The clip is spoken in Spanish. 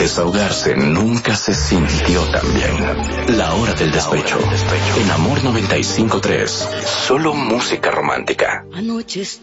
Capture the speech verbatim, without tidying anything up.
Desahogarse nunca se sintió tan bien. La hora del despecho. En Amor noventa y cinco tres. Solo música romántica. Anoche